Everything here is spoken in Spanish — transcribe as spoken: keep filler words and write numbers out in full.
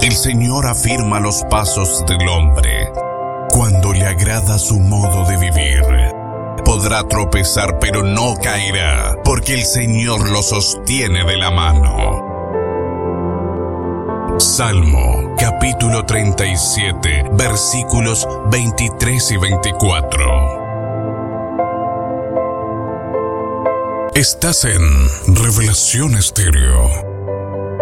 El Señor afirma los pasos del hombre. Cuando le agrada su modo de vivir, podrá tropezar pero no caerá, porque el Señor lo sostiene de la mano. Salmo capítulo treinta y siete, versículos veintitrés y veinticuatro. Estás en Revelación Estéreo.